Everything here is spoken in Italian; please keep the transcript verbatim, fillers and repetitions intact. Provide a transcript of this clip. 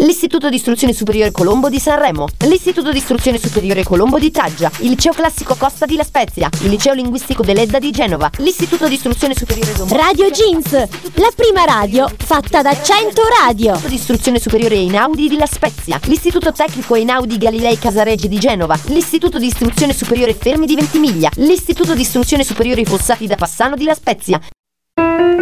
l'Istituto di Istruzione Superiore Colombo di Sanremo, l'Istituto di Istruzione Superiore Colombo di Taggia, il Liceo Classico Costa di La Spezia, il Liceo Linguistico dell'Edda di Genova, l'Istituto di Istruzione Superiore Domo. Radio Jeans, la prima radio fatta da cento radio. L'Istituto di Istruzione Superiore Einaudi di La Spezia, l'Istituto Tecnico Einaudi Galilei Casareggi di Genova, l'Istituto di Istruzione Superiore Fermi di Ventimiglia, l'Istituto di Istruzione Superiore Fossati da Passano di La Spezia.